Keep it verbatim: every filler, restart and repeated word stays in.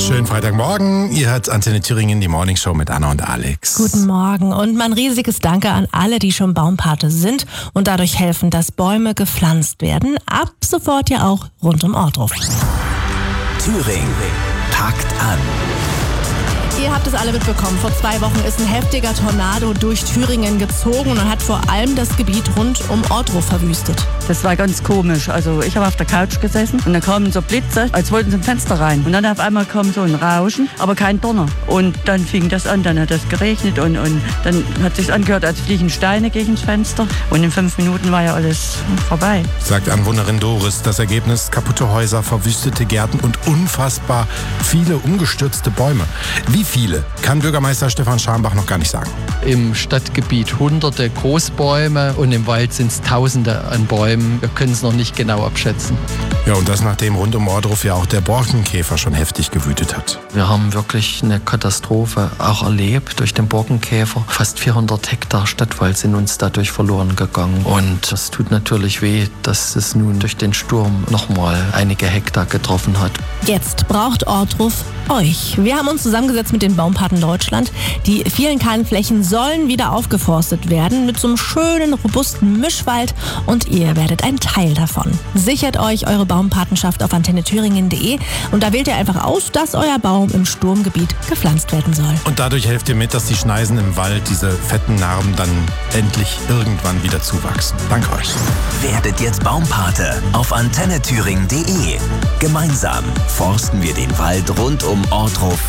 Schönen Freitagmorgen. Ihr hört Antenne Thüringen, die Morningshow mit Anna und Alex. Guten Morgen und mein riesiges Danke an alle, die schon Baumpate sind und dadurch helfen, dass Bäume gepflanzt werden. Ab sofort ja auch rund um Ortruf. Thüringen packt an. Ihr habt es alle mitbekommen. Vor zwei Wochen ist ein heftiger Tornado durch Thüringen gezogen und hat vor allem das Gebiet rund um Ortruf verwüstet. Das war ganz komisch. Also ich habe auf der Couch gesessen und da kamen so Blitze, als wollten sie im Fenster rein. Und dann auf einmal kam so ein Rauschen, aber kein Donner. Und dann fing das an, dann hat es geregnet und, und dann hat es sich angehört, als fliegen Steine gegen das Fenster. Und in fünf Minuten war ja alles vorbei. Sagt Anwohnerin Doris. Das Ergebnis: kaputte Häuser, verwüstete Gärten und unfassbar viele umgestürzte Bäume. Wie viele, kann Bürgermeister Stefan Scharmbach noch gar nicht sagen. Im Stadtgebiet hunderte Großbäume und im Wald sind es tausende an Bäumen. Wir können es noch nicht genau abschätzen. Ja, und das nachdem rund um Ortruf ja auch der Borkenkäfer schon heftig gewütet hat. Wir haben wirklich eine Katastrophe auch erlebt durch den Borkenkäfer. Fast vierhundert Hektar Stadtwald sind uns dadurch verloren gegangen. Und das tut natürlich weh, dass es nun durch den Sturm nochmal einige Hektar getroffen hat. Jetzt braucht Ortruf euch. Wir haben uns zusammengesetzt mit den Baumpaten Deutschland. Die vielen kahlen Flächen sollen wieder aufgeforstet werden mit so einem schönen, robusten Mischwald und ihr werdet ein Teil davon. Sichert euch eure Baumpatenschaft auf antenne thüringen punkt de und da wählt ihr einfach aus, dass euer Baum im Sturmgebiet gepflanzt werden soll. Und dadurch helft ihr mit, dass die Schneisen im Wald, diese fetten Narben, dann endlich irgendwann wieder zuwachsen. Danke euch. Werdet jetzt Baumpate auf antenne thüringen punkt de. Gemeinsam forsten wir den Wald rund um Ortruf